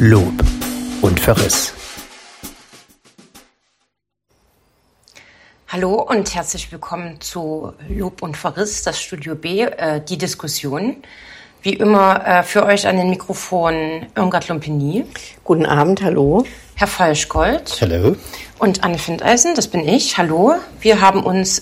Lob und Verriss. Hallo und herzlich willkommen zu Lob und Verriss, das Studio B, die Diskussion. Wie immer für euch an den Mikrofonen Irmgard Lumpini. Guten Abend, hallo. Herr Falschgold. Hallo. Und Anne Findeisen, das bin ich. Hallo. Wir haben uns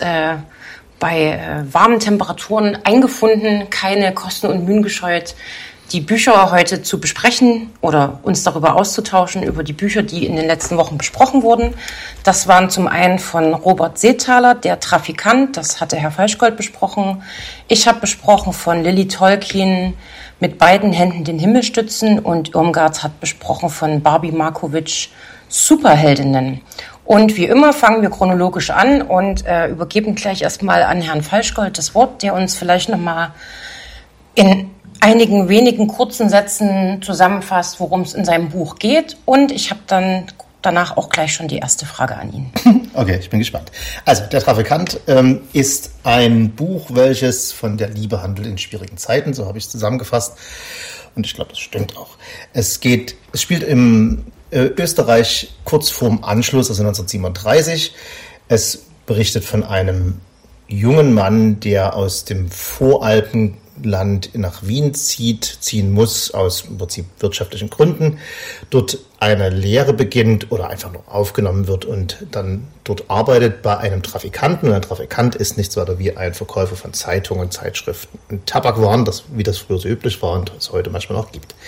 bei warmen Temperaturen eingefunden, keine Kosten und Mühen gescheut, die Bücher heute zu besprechen oder uns darüber auszutauschen, über die Bücher, die in den letzten Wochen besprochen wurden. Das waren zum einen von Robert Seethaler, Der Trafikant, das hatte Herr Falschgold besprochen. Ich habe besprochen von Lily Tolkien, Mit beiden Händen den Himmel stützen, und Irmgard hat besprochen von Barbie Markovic, Superheldinnen. Und wie immer fangen wir chronologisch an und übergeben gleich erstmal an Herrn Falschgold das Wort, der uns vielleicht nochmal in einigen wenigen kurzen Sätzen zusammenfasst, worum es in seinem Buch geht. Und ich habe dann danach auch gleich schon die erste Frage an ihn. Okay, ich bin gespannt. Also, Der Trafikant ist ein Buch, welches von der Liebe handelt in schwierigen Zeiten, so habe ich es zusammengefasst. Und ich glaube, das stimmt auch. Es spielt im Österreich kurz vorm Anschluss, also 1937. Es berichtet von einem jungen Mann, der aus dem Voralpenland nach Wien ziehen muss, aus im Prinzip wirtschaftlichen Gründen, dort eine Lehre beginnt oder einfach nur aufgenommen wird und dann dort arbeitet bei einem Trafikanten. Und ein Trafikant ist nichts weiter wie ein Verkäufer von Zeitungen, Zeitschriften und Tabakwaren, wie das früher so üblich war und es heute manchmal noch gibt.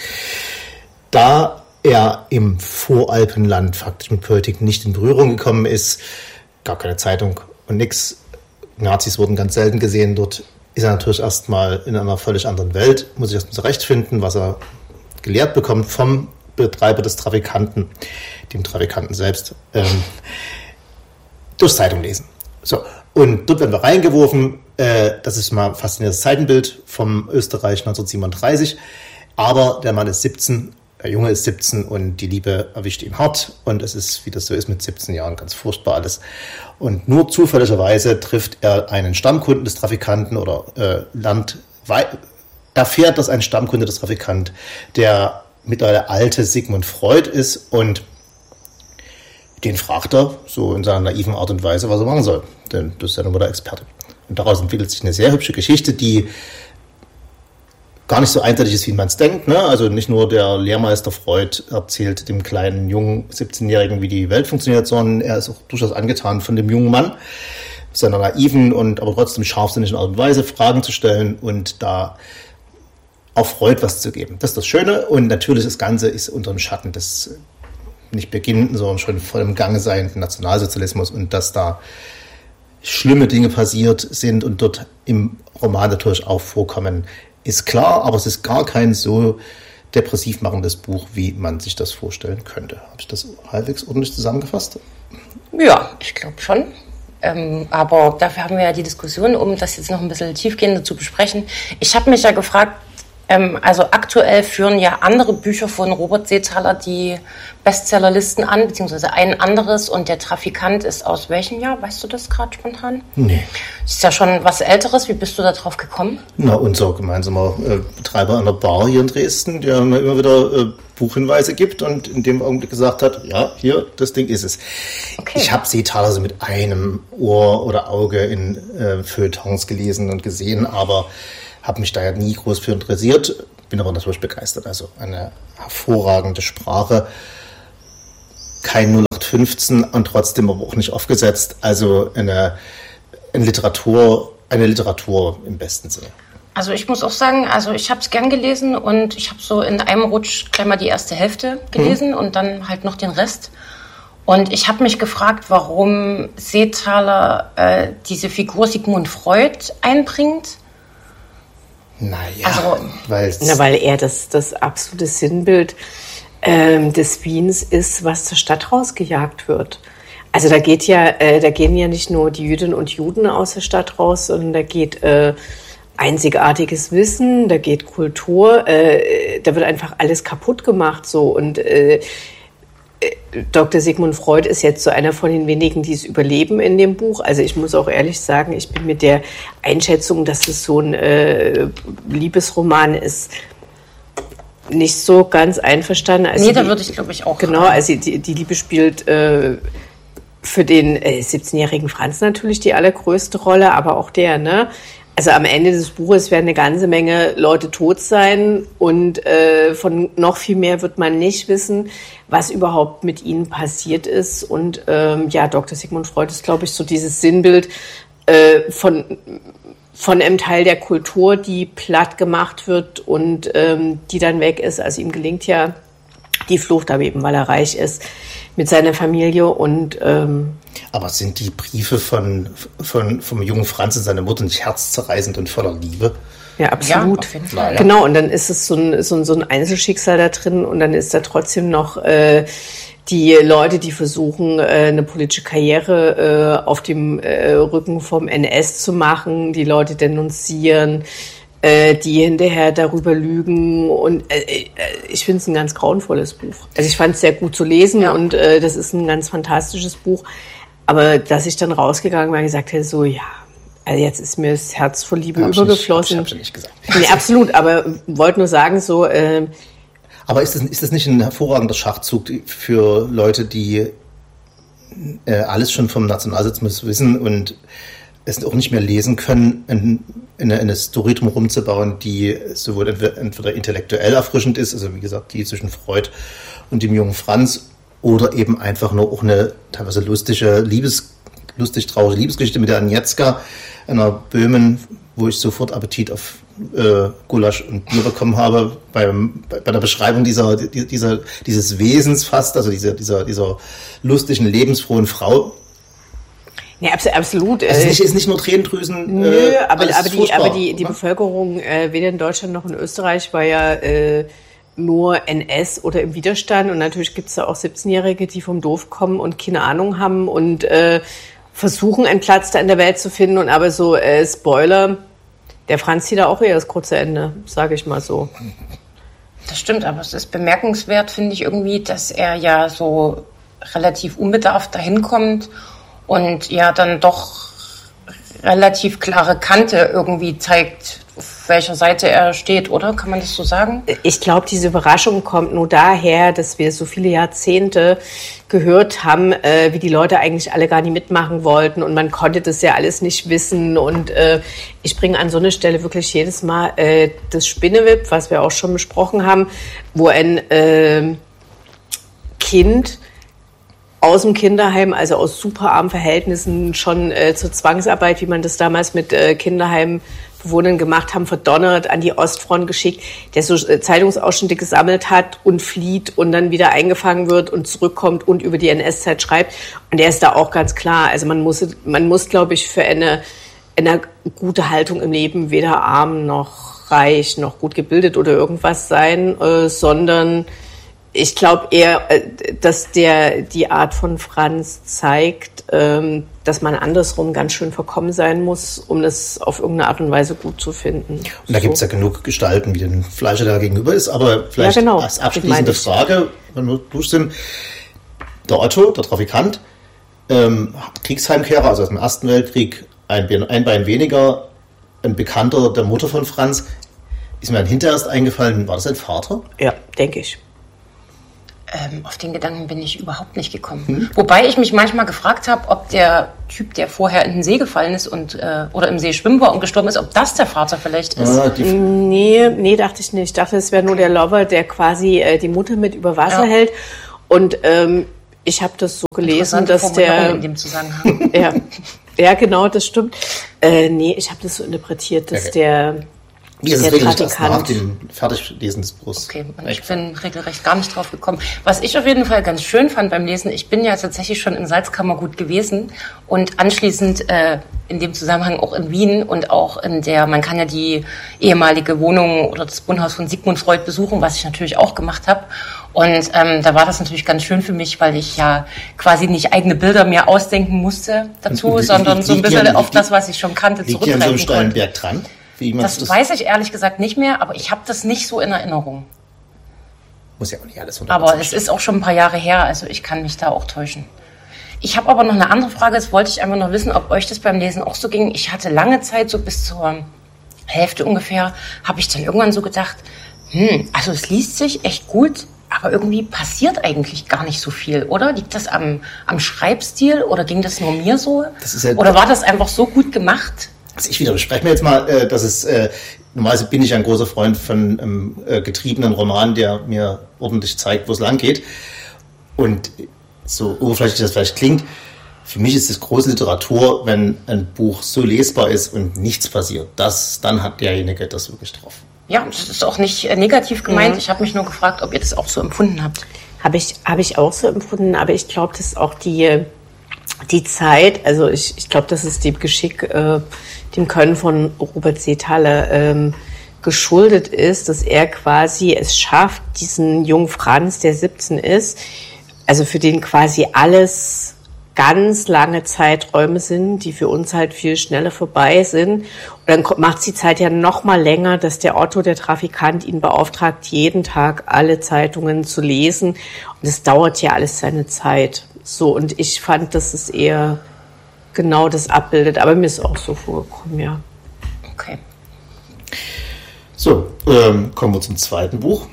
Da er im Voralpenland faktisch mit Politik nicht in Berührung gekommen ist, gar keine Zeitung und nichts, Nazis wurden ganz selten gesehen dort, ist er natürlich erstmal in einer völlig anderen Welt, muss sich erstmal zurechtfinden, was er gelehrt bekommt vom Betreiber des Trafikanten, dem Trafikanten selbst, durch Zeitung lesen. So, und dort werden wir reingeworfen, das ist mal ein faszinierendes Zeitenbild vom Österreich 1937, aber der Mann ist 17, der Junge ist 17 und die Liebe erwischt ihn hart und es ist, wie das so ist mit 17 Jahren, ganz furchtbar alles. Und nur zufälligerweise trifft er einen Stammkunden des Trafikanten oder erfährt, dass ein Stammkunde des Trafikanten der mittlerweile alte Sigmund Freud ist und den fragt er so in seiner naiven Art und Weise, was er machen soll, denn das ist ja nun mal der Experte. Und daraus entwickelt sich eine sehr hübsche Geschichte, die gar nicht so eindeutig ist, wie man es denkt. Ne? Also nicht nur der Lehrmeister Freud erzählt dem kleinen, jungen 17-Jährigen, wie die Welt funktioniert, sondern er ist auch durchaus angetan von dem jungen Mann, seiner naiven und aber trotzdem scharfsinnigen Art und Weise Fragen zu stellen und da auch Freud was zu geben. Das ist das Schöne und natürlich das Ganze ist unter dem Schatten des nicht beginnenden, sondern schon voll im Gange seienden Nationalsozialismus und dass da schlimme Dinge passiert sind und dort im Roman natürlich auch vorkommen, ist klar, aber es ist gar kein so depressiv machendes Buch, wie man sich das vorstellen könnte. Habe ich das halbwegs ordentlich zusammengefasst? Ja, ich glaube schon. Aber dafür haben wir ja die Diskussion, um das jetzt noch ein bisschen tiefgehender zu besprechen. Ich habe mich ja gefragt, also aktuell führen ja andere Bücher von Robert Seethaler die Bestsellerlisten an, beziehungsweise ein anderes, und Der Trafikant ist aus welchem Jahr? Weißt du das gerade spontan? Nee. Das ist ja schon was Älteres. Wie bist du da drauf gekommen? Na, unser gemeinsamer Betreiber einer Bar hier in Dresden, der mir immer wieder Buchhinweise gibt und in dem Augenblick gesagt hat, ja, hier, das Ding ist es. Okay. Ich habe Seethaler so mit einem Ohr oder Auge in Feuilletons gelesen und gesehen, aber habe mich da ja nie groß für interessiert, bin aber natürlich begeistert. Also eine hervorragende Sprache, kein 0815 und trotzdem aber auch nicht aufgesetzt. Also eine Literatur im besten Sinne. Also ich muss auch sagen, also ich habe es gern gelesen und ich habe so in einem Rutsch gleich mal die erste Hälfte gelesen und dann halt noch den Rest. Und ich habe mich gefragt, warum Seethaler diese Figur Sigmund Freud einbringt. Naja, weil er das absolute Sinnbild des Wiens ist, was zur Stadt rausgejagt wird. Also da gehen ja nicht nur die Jüdinnen und Juden aus der Stadt raus, sondern da geht einzigartiges Wissen, da geht Kultur, da wird einfach alles kaputt gemacht so und Dr. Sigmund Freud ist jetzt so einer von den wenigen, die es überleben in dem Buch. Also ich muss auch ehrlich sagen, ich bin mit der Einschätzung, dass es so ein Liebesroman ist, nicht so ganz einverstanden. Also nee, da würde ich, glaube ich, auch. Genau, also die Liebe spielt für den 17-jährigen Franz natürlich die allergrößte Rolle, aber auch der, ne? Also am Ende des Buches werden eine ganze Menge Leute tot sein und von noch viel mehr wird man nicht wissen, was überhaupt mit ihnen passiert ist. Und Dr. Sigmund Freud ist, glaube ich, so dieses Sinnbild von einem Teil der Kultur, die platt gemacht wird und die dann weg ist. Also ihm gelingt ja die Flucht, aber eben weil er reich ist mit seiner Familie und aber sind die Briefe vom jungen Franz und seiner Mutter nicht herzzerreißend und voller Liebe? Ja, absolut. Ja, auf jeden Fall. Genau, und dann ist es so ein Einzelschicksal da drin und dann ist da trotzdem noch die Leute, die versuchen, eine politische Karriere auf dem Rücken vom NS zu machen, die Leute denunzieren, die hinterher darüber lügen und ich finde es ein ganz grauenvolles Buch. Also ich fand es sehr gut zu lesen und das ist ein ganz fantastisches Buch, aber dass ich dann rausgegangen war und gesagt hätte, so also jetzt ist mir das Herz vor Liebe übergeflossen. Hab ich nicht gesagt. Nee, absolut, aber wollte nur sagen, so... aber ist das nicht ein hervorragender Schachzug für Leute, die alles schon vom Nationalsozialismus wissen und es auch nicht mehr lesen können, eine Story drumherum zu bauen, die sowohl entweder intellektuell erfrischend ist, also wie gesagt, die zwischen Freud und dem jungen Franz, oder eben einfach nur auch eine teilweise lustig traurige Liebesgeschichte mit der Agnieszka, einer Böhmen, wo ich sofort Appetit auf Gulasch und Bier bekommen habe, bei der Beschreibung dieses Wesens fast, also dieser lustigen, lebensfrohen Frau. Ja, absolut. Also es ist nicht nur Tränendrüsen. Nö, aber die Bevölkerung, weder in Deutschland noch in Österreich, war ja nur NS oder im Widerstand. Und natürlich gibt es da auch 17-Jährige, die vom Dorf kommen und keine Ahnung haben und versuchen, einen Platz da in der Welt zu finden. Und aber so, Spoiler, der Franz zieht da auch eher das kurze Ende, sage ich mal so. Das stimmt, aber es ist bemerkenswert, finde ich irgendwie, dass er ja so relativ unbedarft dahin kommt und ja dann doch relativ klare Kante irgendwie zeigt, auf welcher Seite er steht, oder? Kann man das so sagen? Ich glaube, diese Überraschung kommt nur daher, dass wir so viele Jahrzehnte gehört haben, wie die Leute eigentlich alle gar nicht mitmachen wollten und man konnte das ja alles nicht wissen und ich bringe an so eine Stelle wirklich jedes Mal das Spinneweb, was wir auch schon besprochen haben, wo ein Kind aus dem Kinderheim, also aus super armen Verhältnissen, schon zur Zwangsarbeit, wie man das damals mit Kinderheimbewohnern gemacht haben, verdonnert, an die Ostfront geschickt, der so Zeitungsausschnitte gesammelt hat und flieht und dann wieder eingefangen wird und zurückkommt und über die NS-Zeit schreibt. Und der ist da auch ganz klar. Also man muss, glaube ich, für eine gute Haltung im Leben weder arm noch reich noch gut gebildet oder irgendwas sein, sondern ich glaube eher, dass die Art von Franz zeigt, dass man andersrum ganz schön verkommen sein muss, um das auf irgendeine Art und Weise gut zu finden. Und da gibt es ja genug Gestalten, wie den Fleischer da gegenüber ist, aber vielleicht als abschließende Frage, wenn wir durch sind, der Otto, der Trafikant, Kriegsheimkehrer, also aus dem Ersten Weltkrieg, ein Bein weniger, ein Bekannter der Mutter von Franz, ist mir dann hinterher erst eingefallen, war das sein Vater? Ja, denke ich. Auf den Gedanken bin ich überhaupt nicht gekommen. Wobei ich mich manchmal gefragt habe, ob der Typ, der vorher in den See gefallen ist und oder im See schwimmen war und gestorben ist, ob das der Vater vielleicht ist. Nee, dachte ich nicht. Ich dachte, es wäre nur der Lover, der quasi die Mutter mit über Wasser hält. Und ich habe das so gelesen, dass der... in dem Zusammenhang. Ja, genau, das stimmt. Nee, ich habe das so interpretiert, dass der... Wie ist es wirklich erst nach dem Fertiglesen des Buches? Okay, ich bin regelrecht gar nicht drauf gekommen. Was ich auf jeden Fall ganz schön fand beim Lesen, ich bin ja tatsächlich schon im Salzkammergut gewesen und anschließend in dem Zusammenhang auch in Wien und auch man kann ja die ehemalige Wohnung oder das Wohnhaus von Sigmund Freud besuchen, was ich natürlich auch gemacht habe. Und da war das natürlich ganz schön für mich, weil ich ja quasi nicht eigene Bilder mir ausdenken musste dazu, sondern so ein bisschen auf das, was ich schon kannte, zurückgreifen konnte. Liegt hier an so einem steilen Berg dran? Das weiß ich ehrlich gesagt nicht mehr, aber ich habe das nicht so in Erinnerung. Muss ja auch nicht alles 100% Aber es ist auch schon ein paar Jahre her, also ich kann mich da auch täuschen. Ich habe aber noch eine andere Frage, das wollte ich einfach noch wissen, ob euch das beim Lesen auch so ging. Ich hatte lange Zeit, so bis zur Hälfte ungefähr, habe ich dann irgendwann so gedacht, Also es liest sich echt gut, aber irgendwie passiert eigentlich gar nicht so viel, oder? Liegt das am Schreibstil oder ging das nur mir so? Oder war das einfach so gut gemacht? Also ich widerspreche mir jetzt mal, dass es, normalerweise bin ich ein großer Freund von einem getriebenen Roman, der mir ordentlich zeigt, wo es lang geht. Und so oberflächlich das vielleicht klingt, für mich ist es große Literatur, wenn ein Buch so lesbar ist und nichts passiert. Dann hat derjenige das wirklich drauf. Ja, das ist auch nicht negativ gemeint. Ich habe mich nur gefragt, ob ihr das auch so empfunden habt. Habe ich auch so empfunden, aber ich glaube, das ist auch die Zeit, also ich glaube, das ist dem Geschick, dem Können von Robert Seethaler geschuldet ist, dass er quasi es schafft, diesen jungen Franz, der 17 ist, also für den quasi alles ganz lange Zeiträume sind, die für uns halt viel schneller vorbei sind. Und dann macht die Zeit ja noch mal länger, dass der Otto, der Trafikant, ihn beauftragt, jeden Tag alle Zeitungen zu lesen. Und es dauert ja alles seine Zeit. So, und ich fand, dass es eher genau das abbildet. Aber mir ist auch so vorgekommen, ja. Okay. So, kommen wir zum zweiten Buch.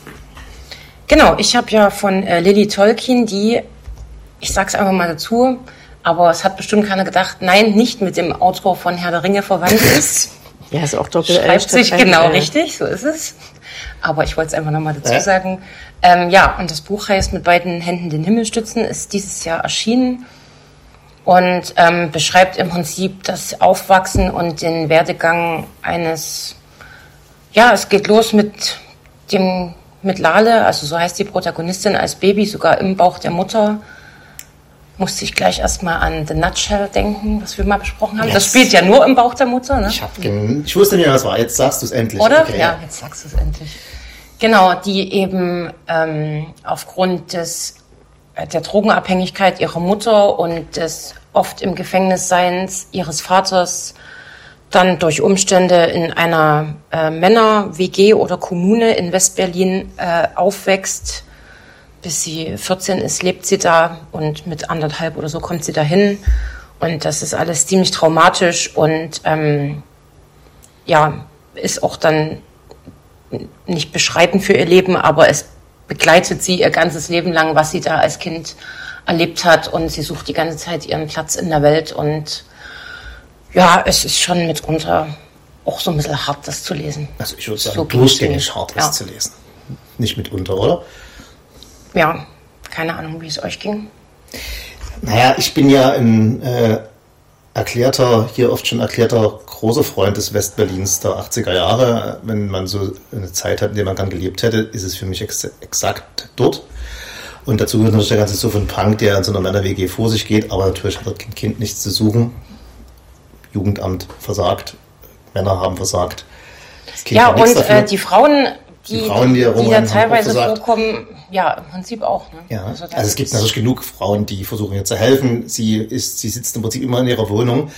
Genau, ich habe ja von Lily Tolkien, die, ich sag's einfach mal dazu, aber es hat bestimmt keiner gedacht, nein, nicht mit dem Autor von Herr der Ringe verwandt ist. Ja, ist auch doppelt. Schreibt sich genau richtig, so ist es. Aber ich wollte es einfach nochmal dazu sagen. Ja, und das Buch heißt Mit beiden Händen den Himmel stützen, ist dieses Jahr erschienen und beschreibt im Prinzip das Aufwachsen und den Werdegang eines, ja, es geht los mit Lale, also so heißt die Protagonistin, als Baby sogar im Bauch der Mutter. Musste ich gleich erstmal an The Nutshell denken, was wir mal besprochen haben. Yes. Das spielt ja nur im Bauch der Mutter, ne? Ich wusste nicht, was war. Jetzt sagst du es endlich. Oder? Okay. Ja, jetzt sagst du es endlich. Genau, die eben aufgrund der Drogenabhängigkeit ihrer Mutter und des oft im Gefängnisseins ihres Vaters dann durch Umstände in einer Männer-WG oder Kommune in Westberlin aufwächst. Bis sie 14 ist, lebt sie da und mit 1,5 oder so kommt sie dahin. Und das ist alles ziemlich traumatisch und ja, ist auch dann nicht beschreibend für ihr Leben, aber es begleitet sie ihr ganzes Leben lang, was sie da als Kind erlebt hat. Und sie sucht die ganze Zeit ihren Platz in der Welt. Und ja, es ist schon mitunter auch so ein bisschen hart, das zu lesen. Also ich würde sagen, so durchgängig hart, das zu lesen. Nicht mitunter, oder? Ja, keine Ahnung, wie es euch ging. Naja, ich bin ja ein hier oft schon erklärter großer Freund des Westberlins der 80er Jahre. Wenn man so eine Zeit hat, in der man gern gelebt hätte, ist es für mich exakt dort. Und dazu gehört natürlich der ganze so von Punk, der in so einer Männer-WG vor sich geht, aber natürlich hat das Kind nichts zu suchen. Jugendamt versagt, Männer haben versagt. Das Kind ja, und die Frauen, die da teilweise vorkommen, ja, im Prinzip auch. Ne? Ja, also es gibt natürlich genug Frauen, die versuchen ihr zu helfen. Sie sitzt im Prinzip immer in ihrer Wohnung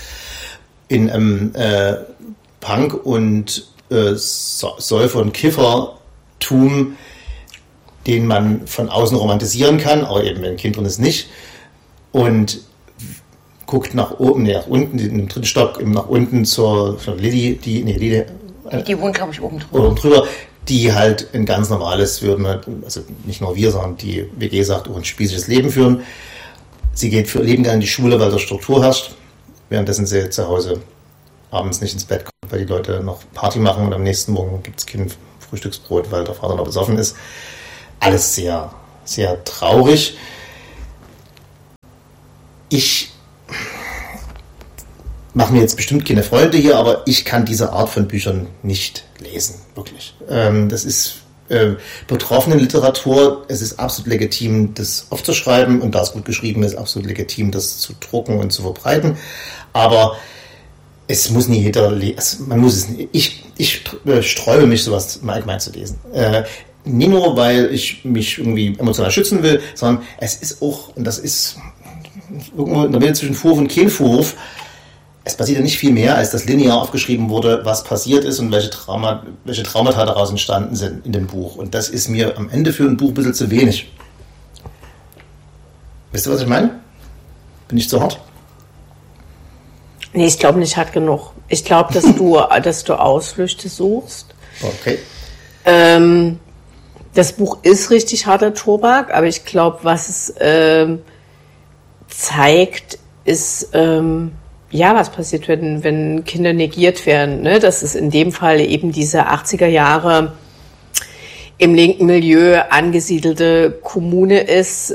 in Punk- und Säufer- und Kiffertum, den man von außen romantisieren kann, aber eben wenn ein Kind drin ist nicht. Und guckt nach oben, nach unten, im dritten Stock, nach unten zur Lilly, die wohnt, glaube ich, oben drüber. Die halt ein ganz normales, also nicht nur wir, sondern die WG sagt, ein spießiges Leben führen. Sie leben gerne in die Schule, weil da Struktur herrscht, währenddessen sie zu Hause abends nicht ins Bett kommt, weil die Leute noch Party machen und am nächsten Morgen gibt es Kind Frühstücksbrot, weil der Vater noch besoffen ist. Alles sehr, sehr traurig. Ich mache mir jetzt bestimmt keine Freunde hier, aber ich kann diese Art von Büchern nicht lesen, wirklich. Das ist Betroffenenliteratur. Es ist absolut legitim, das aufzuschreiben und da es gut geschrieben ist, absolut legitim, das zu drucken und zu verbreiten. Aber es muss nie jeder lesen. Man muss es nicht. Ich sträube mich, sowas im Allgemeinen zu lesen. Nicht nur, weil ich mich irgendwie emotional schützen will, sondern es ist auch, und das ist irgendwo in der Mitte zwischen Vorwurf und kein Vorwurf, es passiert ja nicht viel mehr, als dass linear aufgeschrieben wurde, was passiert ist und welche Traumata daraus entstanden sind in dem Buch. Und das ist mir am Ende für ein Buch ein bisschen zu wenig. Wisst ihr, was ich meine? Bin ich zu hart? Nee, ich glaube nicht hart genug. Ich glaube, dass du Ausflüchte suchst. Okay. Das Buch ist richtig harter Tobak, aber ich glaube, was es zeigt, ist, was passiert, wenn Kinder negiert werden. Ne? Dass es in dem Fall eben diese 80er Jahre im linken Milieu angesiedelte Kommune ist,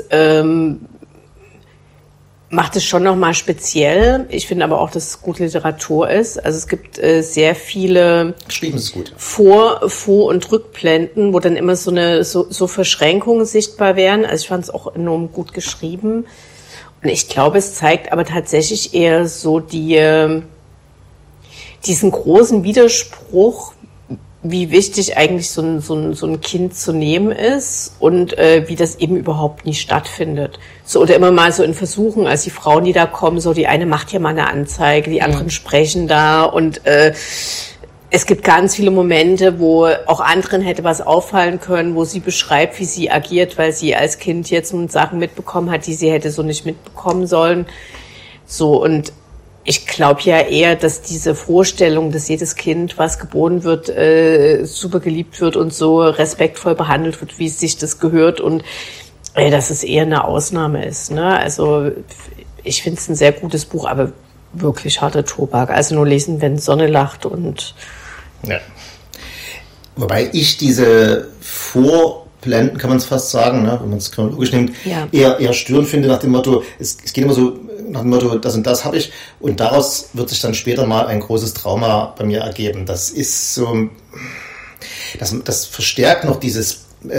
macht es schon nochmal speziell. Ich finde aber auch, dass es gute Literatur ist. Also es gibt sehr viele Vor- und Rückblenden, wo dann immer so Verschränkungen sichtbar werden. Also ich fand es auch enorm gut geschrieben. Und ich glaube, es zeigt aber tatsächlich eher so diesen großen Widerspruch, wie wichtig eigentlich so ein Kind zu nehmen ist und wie das eben überhaupt nie stattfindet. So, oder immer mal so in Versuchen, als die Frauen, die da kommen, so die eine macht ja mal eine Anzeige, die anderen sprechen da und es gibt ganz viele Momente, wo auch anderen hätte was auffallen können, wo sie beschreibt, wie sie agiert, weil sie als Kind jetzt Sachen mitbekommen hat, die sie hätte so nicht mitbekommen sollen. So, und ich glaube ja eher, dass diese Vorstellung, dass jedes Kind, was geboren wird, super geliebt wird und so respektvoll behandelt wird, wie es sich das gehört und dass es eher eine Ausnahme ist. Ne? Also ich finde es ein sehr gutes Buch, aber wirklich harter Tobak. Also nur lesen, wenn Sonne lacht und... Ja. Wobei ich diese Vorblenden, kann man es fast sagen, ne, wenn man es chronologisch nimmt, eher störend finde nach dem Motto, es geht immer so nach dem Motto, das und das habe ich und daraus wird sich dann später mal ein großes Trauma bei mir ergeben. Das ist so, das verstärkt noch diese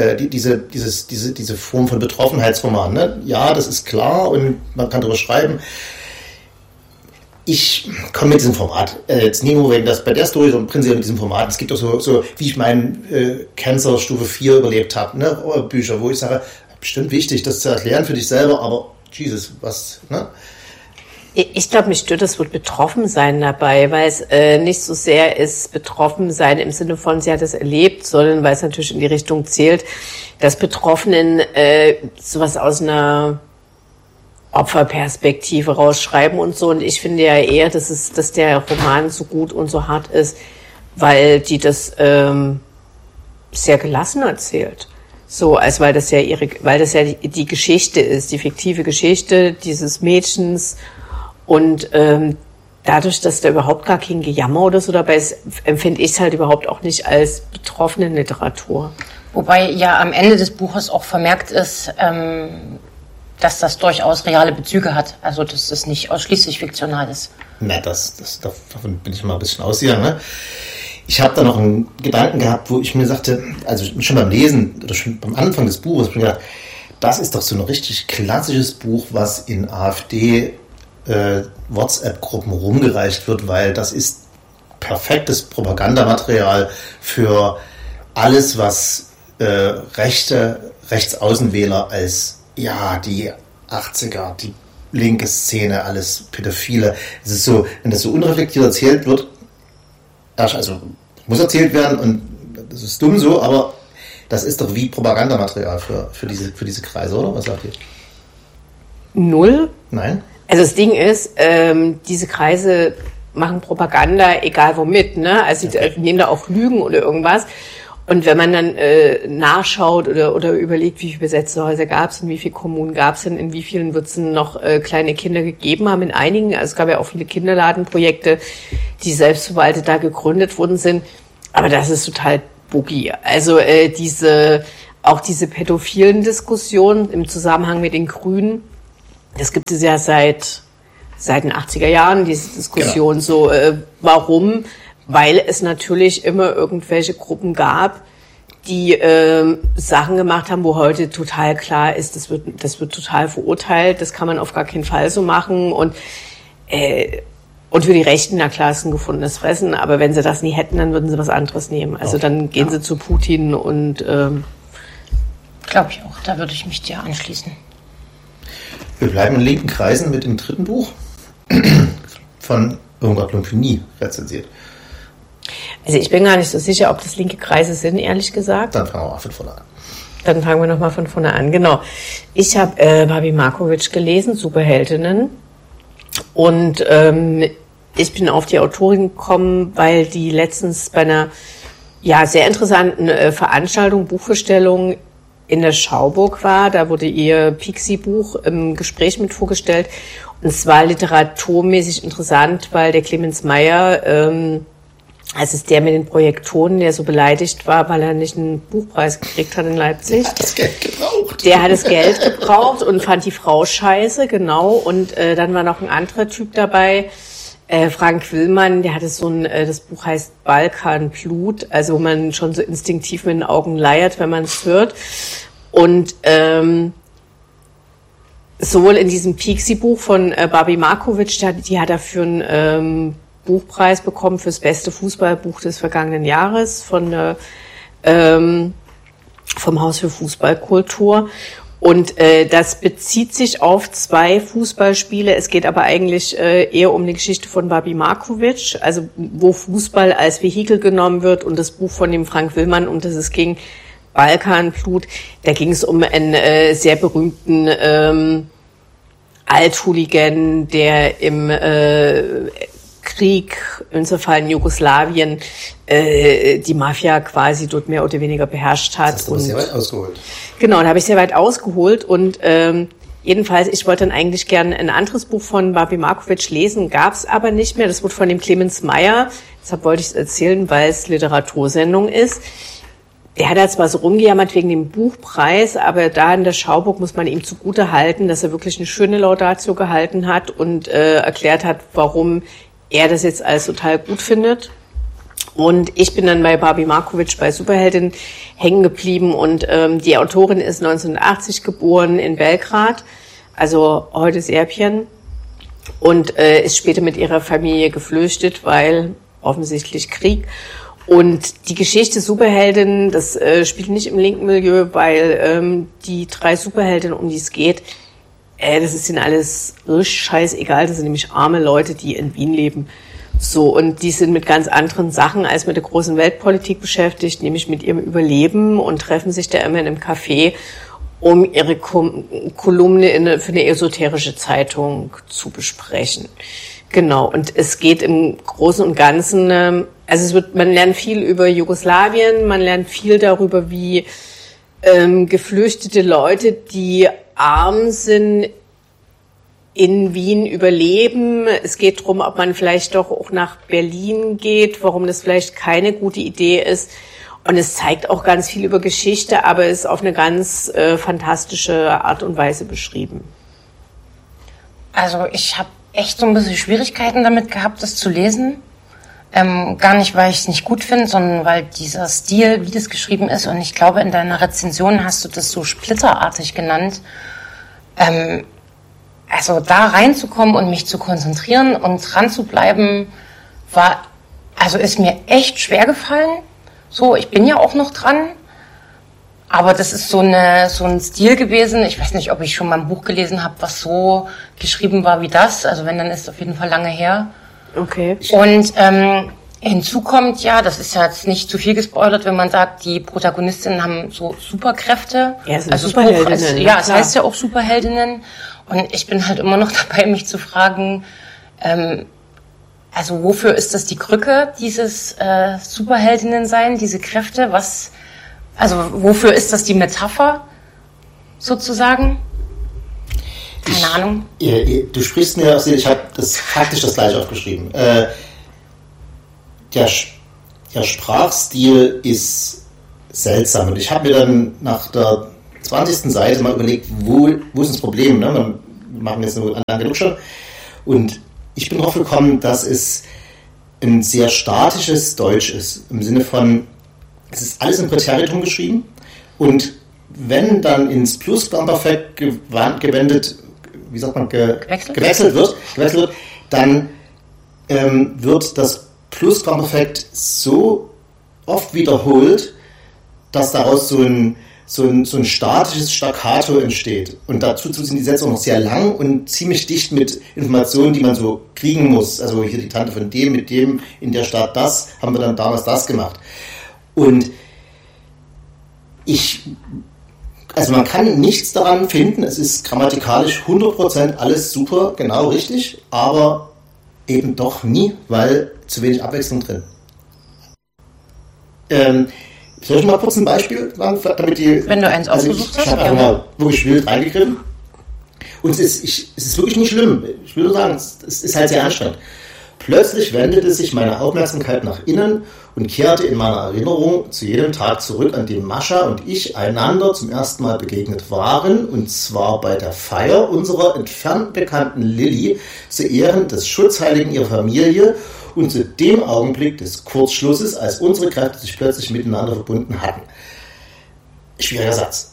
Form von Betroffenheitsroman. Ne? Ja, das ist klar und man kann darüber schreiben. Ich komme mit diesem Format, jetzt nie nur wegen das bei der Story, sondern prinzipiell mit diesem Format. Es gibt auch so wie ich meinen Cancer Stufe 4 überlebt habe, ne? Bücher, wo ich sage, bestimmt wichtig, das zu erklären für dich selber, aber Jesus, was, ne? Ich glaube, mich stört das Wort Betroffensein dabei, weil es nicht so sehr ist Betroffensein im Sinne von, sie hat es erlebt, sondern weil es natürlich in die Richtung zählt, dass Betroffenen sowas aus einer Opferperspektive rausschreiben und so. Und ich finde ja eher, dass der Roman so gut und so hart ist, weil die das sehr gelassen erzählt. So, als weil das ja die Geschichte ist, die fiktive Geschichte dieses Mädchens. Und dadurch, dass da überhaupt gar kein Gejammer oder so dabei ist, empfinde ich es halt überhaupt auch nicht als betroffene Literatur. Wobei ja am Ende des Buches auch vermerkt ist, dass das durchaus reale Bezüge hat. Also, dass es nicht ausschließlich fiktional ist. Na, davon bin ich mal ein bisschen ausgegangen. Ne? Ich habe da noch einen Gedanken gehabt, wo ich mir sagte, also schon beim Lesen oder schon beim Anfang des Buches, habe ich mir gedacht, das ist doch so ein richtig klassisches Buch, was in AfD WhatsApp-Gruppen rumgereicht wird, weil das ist perfektes Propagandamaterial für alles, was Rechtsaußenwähler als die 80er, die linke Szene, alles Pädophile. Es ist so, wenn das so unreflektiert erzählt wird, also muss erzählt werden und das ist dumm so, aber das ist doch wie Propagandamaterial für diese Kreise, oder? Was sagt ihr? Null? Nein? Also das Ding ist, diese Kreise machen Propaganda, egal womit, ne? Also sie nehmen da auch Lügen oder irgendwas. Und wenn man dann nachschaut oder überlegt, wie viele besetzte Häuser gab es und wie viele Kommunen gab es denn, in wie vielen wird es denn noch kleine Kinder gegeben haben, in einigen, also es gab ja auch viele Kinderladenprojekte, die selbstverwaltet da gegründet worden sind, aber das ist total boogie. Also diese pädophilen Diskussionen im Zusammenhang mit den Grünen, das gibt es ja seit den 80er Jahren, diese Diskussion, genau. So warum? Weil es natürlich immer irgendwelche Gruppen gab, die Sachen gemacht haben, wo heute total klar ist, das wird total verurteilt, das kann man auf gar keinen Fall so machen und für die Rechten, na klar, ist ein gefundenes Fressen, aber wenn sie das nie hätten, dann würden sie was anderes nehmen. Also dann gehen sie zu Putin und glaube ich auch, da würde ich mich dir anschließen. Wir bleiben in linken Kreisen mit dem dritten Buch von Irmgard Lumpini rezensiert. Also ich bin gar nicht so sicher, ob das linke Kreise sind, ehrlich gesagt. Dann fangen wir mal von vorne an. Dann fangen wir nochmal von vorne an, genau. Ich habe Babi Markovic gelesen, Superheldinnen. Und ich bin auf die Autorin gekommen, weil die letztens bei einer Ja, sehr interessanten Veranstaltung, Buchvorstellung in der Schauburg war. Da wurde ihr Pixie-Buch im Gespräch mit vorgestellt. Und es war literaturmäßig interessant, weil der Clemens Meyer, es ist der mit den Projektoren, der so beleidigt war, weil er nicht einen Buchpreis gekriegt hat in Leipzig. Der hat das Geld gebraucht. Der hat das Geld gebraucht und fand die Frau scheiße, genau. Und dann war noch ein anderer Typ dabei, Frank Willmann, der hatte das Buch heißt Balkanblut, also wo man schon so instinktiv mit den Augen leiert, wenn man es hört. Und sowohl in diesem Pixie-Buch von Babi Markovic, die hat dafür einen Buchpreis bekommen fürs beste Fußballbuch des vergangenen Jahres vom Haus für Fußballkultur. Und das bezieht sich auf 2 Fußballspiele. Es geht aber eigentlich eher um die Geschichte von Babi Markovic, also wo Fußball als Vehikel genommen wird, und das Buch von dem Frank Willmann, um das es ging, Balkanblut. Da ging es um einen sehr berühmten Althooligan, der im Krieg, im Fall in Jugoslawien, die Mafia quasi dort mehr oder weniger beherrscht hat. Das hast du sehr weit ausgeholt. Genau, da habe ich sehr weit ausgeholt und jedenfalls, ich wollte dann eigentlich gerne ein anderes Buch von Babi Markovic lesen, gab es aber nicht mehr. Das wurde von dem Clemens Meyer, deshalb wollte ich es erzählen, weil es Literatursendung ist. Der hat da zwar so rumgejammert wegen dem Buchpreis, aber da in der Schauburg muss man ihm zugute halten, dass er wirklich eine schöne Laudatio gehalten hat und erklärt hat, warum er das jetzt alles total gut findet. Und ich bin dann bei Babi Markovic bei Superheldin hängen geblieben und die Autorin ist 1980 geboren in Belgrad, also heute Serbien, und ist später mit ihrer Familie geflüchtet, weil offensichtlich Krieg. Und die Geschichte Superheldin, das spielt nicht im linken Milieu, weil die 3 Superheldinnen, um die es geht, das ist ihnen alles scheißegal, das sind nämlich arme Leute, die in Wien leben. So, und die sind mit ganz anderen Sachen als mit der großen Weltpolitik beschäftigt, nämlich mit ihrem Überleben, und treffen sich da immer in einem Café, um ihre Kolumne für eine esoterische Zeitung zu besprechen. Genau, und es geht im Großen und Ganzen, man lernt viel über Jugoslawien, man lernt viel darüber, wie geflüchtete Leute, die arm sind, in Wien überleben. Es geht darum, ob man vielleicht doch auch nach Berlin geht, warum das vielleicht keine gute Idee ist. Und es zeigt auch ganz viel über Geschichte, aber ist auf eine ganz fantastische Art und Weise beschrieben. Also ich habe echt so ein bisschen Schwierigkeiten damit gehabt, das zu lesen. Gar nicht, weil ich es nicht gut finde, sondern weil dieser Stil, wie das geschrieben ist, und ich glaube, in deiner Rezension hast du das so splitterartig genannt, also da reinzukommen und mich zu konzentrieren und dran zu bleiben, ist mir echt schwer gefallen. So, ich bin ja auch noch dran, aber das ist so ein Stil gewesen. Ich weiß nicht, ob ich schon mal ein Buch gelesen habe, was so geschrieben war wie das. Also wenn, dann ist es auf jeden Fall lange her. Okay. Und hinzu kommt, ja, das ist ja jetzt nicht zu viel gespoilert, wenn man sagt, die Protagonistinnen haben so Superkräfte. Ja, sind also Superheldinnen. Ja, es heißt ja auch Superheldinnen. Und ich bin halt immer noch dabei, mich zu fragen, also wofür ist das die Krücke, dieses Superheldinnen-Sein, diese Kräfte? Wofür ist das die Metapher, sozusagen? Keine Ahnung. Du sprichst mir aus, ich habe das faktisch das gleiche aufgeschrieben. Der Sprachstil ist seltsam. Und ich habe mir dann nach der 20. Seite mal überlegt, wo ist das Problem? Ne? Wir machen jetzt nur lang genug schon. Und ich bin drauf gekommen, dass es ein sehr statisches Deutsch ist. Im Sinne von, es ist alles im Präteritum geschrieben. Und wenn dann ins Plusquamperfekt gewendet, wie sagt man, gewechselt wird, dann wird das Plusquamperfekt so oft wiederholt, dass daraus so ein statisches Staccato entsteht. Und dazu sind die Sätze auch noch sehr lang und ziemlich dicht mit Informationen, die man so kriegen muss. Also hier die Tante von dem, mit dem, in der Stadt das, haben wir dann damals das gemacht. Und man kann nichts daran finden, es ist grammatikalisch 100% alles super, genau richtig, aber eben doch nie, weil zu wenig Abwechslung drin. Soll ich mal kurz ein Beispiel sagen, damit die... Wenn du eins ausgesucht hast. Ich habe einfach mal wirklich wild reingegriffen. Und es ist wirklich nicht schlimm. Ich will nur sagen, es ist halt sehr anstrengend. Plötzlich wendete sich meine Aufmerksamkeit nach innen und kehrte in meiner Erinnerung zu jedem Tag zurück, an dem Mascha und ich einander zum ersten Mal begegnet waren, und zwar bei der Feier unserer entfernt bekannten Lilly zu Ehren des Schutzheiligen ihrer Familie und zu dem Augenblick des Kurzschlusses, als unsere Kräfte sich plötzlich miteinander verbunden hatten. Schwieriger Satz.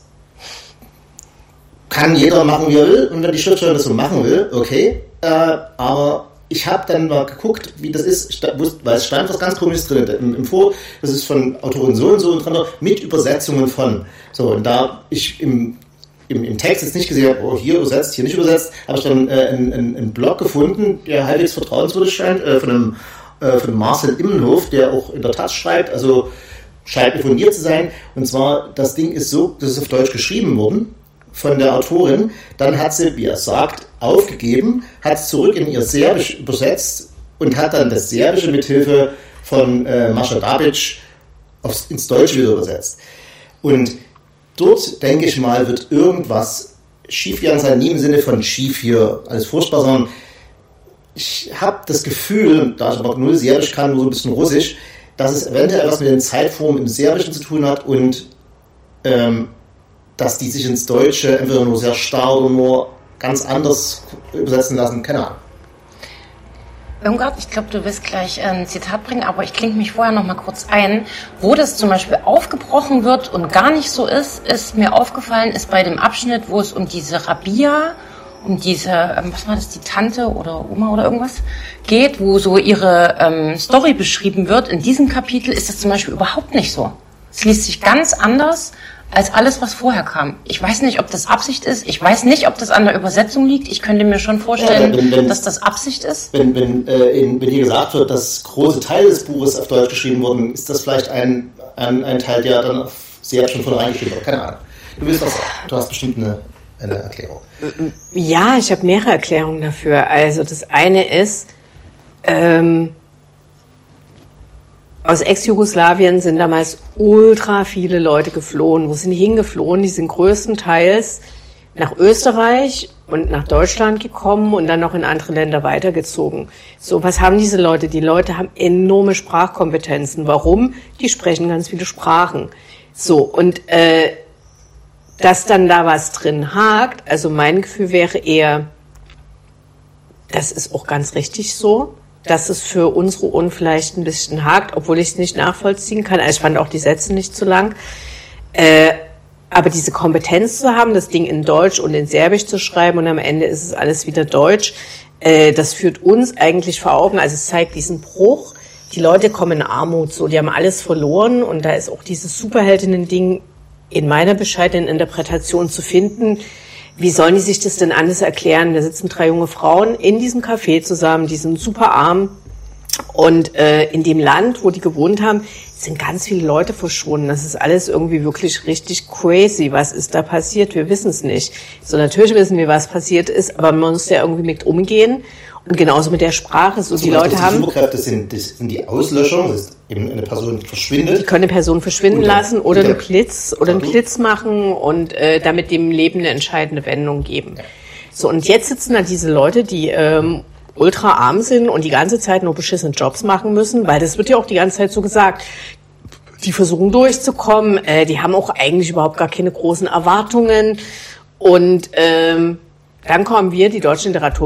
Kann jeder machen, wie er will, und wenn die Schriftstellerin das so machen will, okay, aber ich habe dann mal geguckt, wie das ist, weil es stand was ganz Komisches drin das ist von Autorin so und dran, mit Übersetzungen von. So, und da ich im Text jetzt nicht gesehen habe, oh, hier übersetzt, hier nicht übersetzt, habe ich dann einen Blog gefunden, der halbwegs vertrauenswürdig scheint, von Marcel Immenhof, der auch in der Taz schreibt, also scheint fundiert zu sein. Und zwar, das Ding ist so, das ist auf Deutsch geschrieben worden von der Autorin, dann hat sie, wie er sagt, aufgegeben, hat es zurück in ihr Serbisch übersetzt und hat dann das Serbische mithilfe von Mascha Dabic ins Deutsche wieder übersetzt. Und dort, denke ich mal, wird irgendwas schiefgegangen sein, nie im Sinne von schief hier, alles furchtbar, sondern ich habe das Gefühl, da ich aber nur Serbisch kann, nur so ein bisschen Russisch, dass es eventuell was mit den Zeitformen im Serbischen zu tun hat und dass die sich ins Deutsche entweder nur sehr starr oder nur ganz anders übersetzen lassen, keine Ahnung. Irmgard, ich glaube, du wirst gleich ein Zitat bringen, aber ich klinge mich vorher noch mal kurz ein. Wo das zum Beispiel aufgebrochen wird und gar nicht so ist mir aufgefallen, ist bei dem Abschnitt, wo es um diese Rabia, um diese, was war das, die Tante oder Oma oder irgendwas geht, wo so ihre Story beschrieben wird. In diesem Kapitel ist das zum Beispiel überhaupt nicht so. Es liest sich ganz anders als alles, was vorher kam. Ich weiß nicht, ob das Absicht ist. Ich weiß nicht, ob das an der Übersetzung liegt. Ich könnte mir schon vorstellen, dass das Absicht ist. Wenn hier gesagt wird, dass große Teile des Buches auf Deutsch geschrieben wurden, ist das vielleicht ein Teil, der dann auf Serbisch schon von reingeschrieben wird. Keine Ahnung. Du hast bestimmt eine Erklärung. Ja, ich habe mehrere Erklärungen dafür. Also das eine ist, aus Ex-Jugoslawien sind damals ultra viele Leute geflohen. Wo sind die hingeflohen? Die sind größtenteils nach Österreich und nach Deutschland gekommen und dann noch in andere Länder weitergezogen. So, was haben diese Leute? Die Leute haben enorme Sprachkompetenzen. Warum? Die sprechen ganz viele Sprachen. So, und dass dann da was drin hakt, also mein Gefühl wäre eher, das ist auch ganz richtig so, dass es für unsere Ohren vielleicht ein bisschen hakt, obwohl ich es nicht nachvollziehen kann. Also ich fand auch die Sätze nicht zu lang. Aber diese Kompetenz zu haben, das Ding in Deutsch und in Serbisch zu schreiben und am Ende ist es alles wieder Deutsch, das führt uns eigentlich vor Augen. Also es zeigt diesen Bruch. Die Leute kommen in Armut, so, die haben alles verloren und da ist auch dieses Superheldinnen-Ding in meiner bescheidenen Interpretation zu finden. Wie sollen die sich das denn anders erklären? Da sitzen 3 junge Frauen in diesem Café zusammen, die sind super arm. Und in dem Land, wo die gewohnt haben, sind ganz viele Leute verschwunden. Das ist alles irgendwie wirklich richtig crazy. Was ist da passiert? Wir wissen es nicht. So, natürlich wissen wir, was passiert ist, aber man muss ja irgendwie mit umgehen. Und genauso mit der Sprache. So, die Leute haben. Die Superkräfte sind die Auslöschung, das ist eben eine Person verschwindet. Die können eine Person verschwinden lassen oder einen Blitz machen und damit dem Leben eine entscheidende Wendung geben. Ja. So, und jetzt sitzen da diese Leute, die ultra arm sind und die ganze Zeit nur beschissene Jobs machen müssen, weil das wird ja auch die ganze Zeit so gesagt. Die versuchen durchzukommen, die haben auch eigentlich überhaupt gar keine großen Erwartungen und dann kommen wir, die deutsche Literatur